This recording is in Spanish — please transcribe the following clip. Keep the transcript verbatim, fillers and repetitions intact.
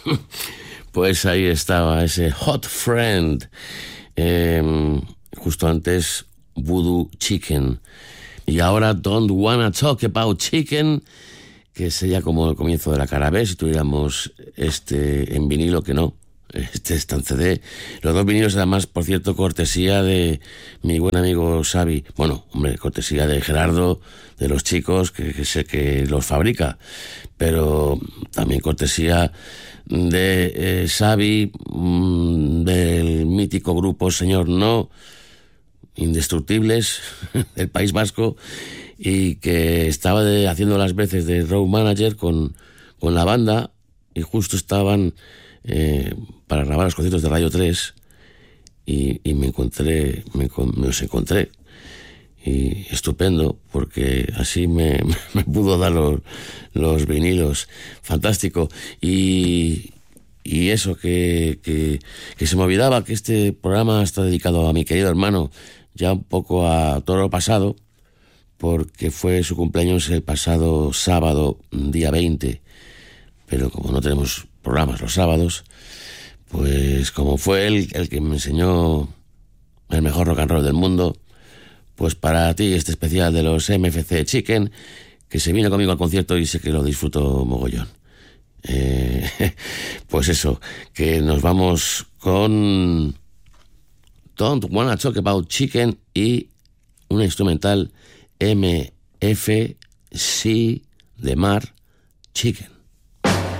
Pues ahí estaba ese Hot Friend. Eh, justo antes, Voodoo Chicken. Y ahora Don't Wanna Talk About Chicken, que sería como el comienzo de la cara B si tuviéramos este en vinilo, que no. Este está en C D. Los dos vinilos, además, por cierto, cortesía de mi buen amigo Xavi. Bueno, hombre, cortesía de Gerardo, de los chicos, que, que sé que los fabrica. Pero también cortesía de eh, Xavi, mmm, del mítico grupo Señor No, Indestructibles, del País Vasco, y que estaba de, haciendo las veces de road manager con, con la banda, y justo estaban eh, para grabar los conciertos de Radio tres, y, y me encontré, me, me los encontré, y estupendo, porque así me, me pudo dar los, los vinilos, fantástico. Y, y eso, que, que, que se me olvidaba que este programa está dedicado a mi querido hermano, ya un poco a todo lo pasado, porque fue su cumpleaños el pasado sábado, día veinte, pero como no tenemos programas los sábados, pues como fue él el que me enseñó el mejor rock and roll del mundo, pues para ti este especial de los M F C Chicken, que se vino conmigo al concierto y sé que lo disfruto mogollón. Eh, pues eso, que nos vamos con Don't Wanna Talk About Chicken y una instrumental M F C de Mar Chicken.